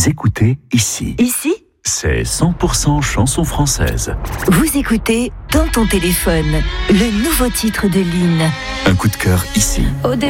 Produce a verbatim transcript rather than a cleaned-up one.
Vous écoutez ici. Ici, C'est cent pour cent chanson française. vous écoutez Dans ton téléphone, le nouveau titre de Lynn. Un coup de cœur ici. Au